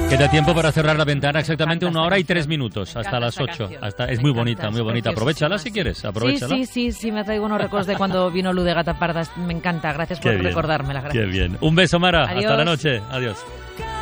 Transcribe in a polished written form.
Queda tiempo para cerrar la ventana, exactamente 1 hora y 3 minutos, hasta las 8. Es muy bonita, muy bonita. Aprovechala si quieres, aprovechala. Sí, me traigo unos recuerdos de cuando vino Lu de Gata Parda. Me encanta, gracias por recordármela. Gracias. Qué bien. Un beso, Mara. Adiós. Hasta la noche. Adiós.